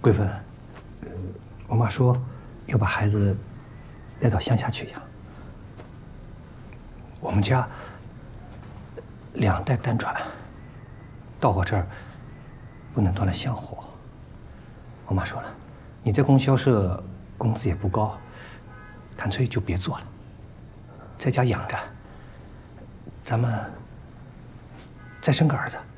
桂芬，我妈说要把孩子带到乡下去养。我们家2代单传，到我这儿不能断了香火。我妈说了，你在供销社工资也不高，干脆就别做了，在家养着。咱们再生个儿子。